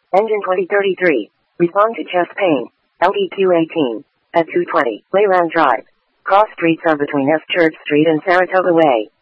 Engine 2033. Respond to chest pain. LEQ 18. At 220. Wayland Drive. Cross streets are between F Church Street and Saratoga Way.